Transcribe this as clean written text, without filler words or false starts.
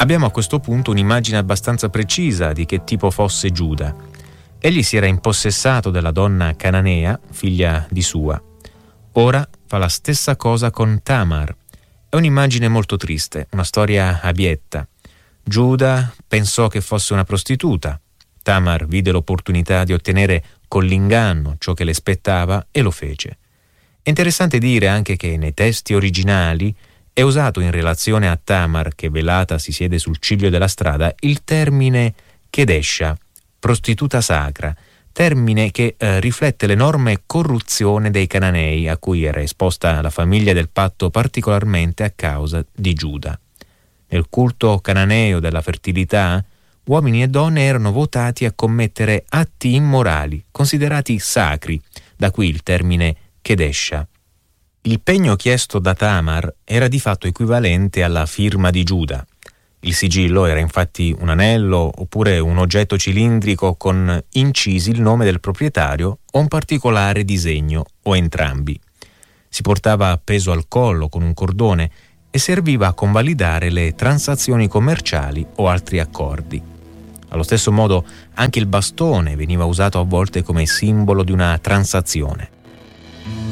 Abbiamo a questo punto un'immagine abbastanza precisa di che tipo fosse Giuda. Egli si era impossessato della donna cananea, figlia di Sua. Ora fa la stessa cosa con Tamar. È un'immagine molto triste, una storia abietta. Giuda pensò che fosse una prostituta. Tamar vide l'opportunità di ottenere con l'inganno ciò che le spettava e lo fece. È interessante dire anche che nei testi originali è usato in relazione a Tamar, che velata si siede sul ciglio della strada, il termine Kedesha, prostituta sacra, termine che riflette l'enorme corruzione dei cananei a cui era esposta la famiglia del patto particolarmente a causa di Giuda. Nel culto cananeo della fertilità, uomini e donne erano votati a commettere atti immorali, considerati sacri, da qui il termine Kedesha. Il pegno chiesto da Tamar era di fatto equivalente alla firma di Giuda. Il sigillo era infatti un anello oppure un oggetto cilindrico con incisi il nome del proprietario o un particolare disegno o entrambi. Si portava appeso al collo con un cordone e serviva a convalidare le transazioni commerciali o altri accordi. Allo stesso modo anche il bastone veniva usato a volte come simbolo di una transazione.